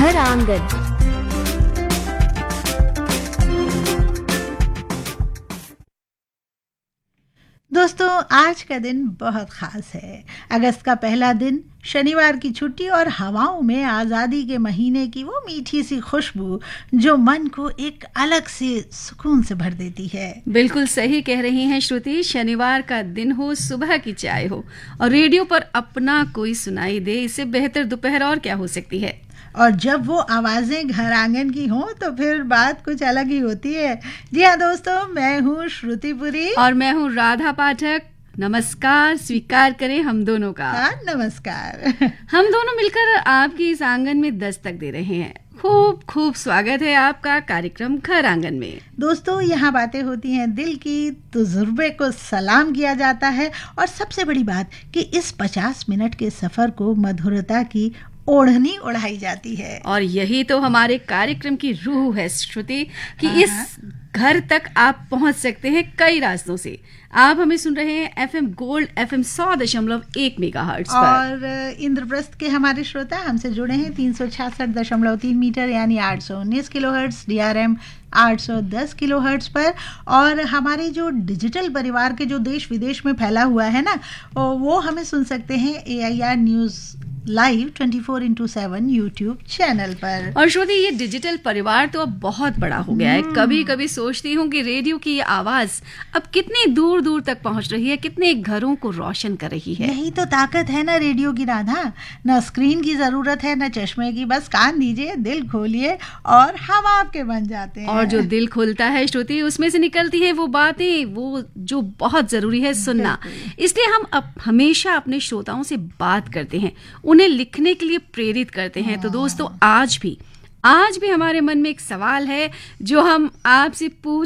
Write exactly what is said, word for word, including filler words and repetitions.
घर आंगन। दोस्तों, आज का दिन बहुत खास है। अगस्त का पहला दिन, शनिवार की छुट्टी और हवाओं में आज़ादी के महीने की वो मीठी सी खुशबू जो मन को एक अलग से सुकून से भर देती है। बिल्कुल सही कह रही हैं श्रुति। शनिवार का दिन हो, सुबह की चाय हो और रेडियो पर अपना कोई सुनाई दे, इससे बेहतर दोपहर और क्या हो सकती है। और जब वो आवाजें घर आंगन की हों तो फिर बात कुछ अलग ही होती है। जी हाँ दोस्तों, मैं हूँ श्रुतिपुरी और मैं हूँ राधा पाठक। नमस्कार स्वीकार करें हम दोनों का। हाँ, नमस्कार। हम दोनों मिलकर आपकी इस आंगन में दस्तक दे रहे हैं। खूब खूब स्वागत है आपका कार्यक्रम घर आंगन में। दोस्तों, यहाँ बातें होती हैं दिल की, तजुर्बे को सलाम किया जाता है और सबसे बड़ी बात कि इस पचास मिनट के सफर को मधुरता की ओढ़नी ओढ़ाई जाती है। और यही तो हमारे कार्यक्रम की रूह है श्रुति, कि इस घर तक आप पहुंच सकते हैं कई रास्तों से। आप हमें सुन रहे हैं एफएम गोल्ड एफएम सौ दशमलव एक मेगाहर्ट्ज पर। और इंद्रप्रस्थ के हमारे श्रोता हमसे जुड़े हैं तीन सौ छियासठ दशमलव तीन मीटर यानी आठ सौ उन्नीस किलोहर्ट्ज, डीआरएम आठ सौ दस किलोहर्ट्ज पर। और हमारे जो डिजिटल परिवार के जो देश विदेश में फैला हुआ है ना, वो हमें सुन सकते हैं एआईआर न्यूज लाइव चौबीस इंटू सात यूट्यूब चैनल पर। और श्रुति, ये डिजिटल परिवार तो अब बहुत बड़ा हो गया है। कभी कभी सोचती हूँ कि रेडियो की ये आवाज अब कितनी दूर दूर तक पहुँच रही है, कितने घरों को रोशन कर रही है। यही तो ताकत है ना रेडियो की राधा। न स्क्रीन की जरूरत है, न चश्मे की, बस कान दीजिए, दिल खोलिए और हम आपके बन जाते हैं। और जो दिल खुलता है श्रुति, उसमें से निकलती है वो बातें, वो जो बहुत जरूरी है सुनना। इसलिए हम अब हमेशा अपने श्रोताओं से बात करते हैं, उन्हें लिखने के लिए प्रेरित करते हैं। तो दोस्तों, आज भी आज भी हमारे मन में एक सवाल है जो हम आपसे पूछ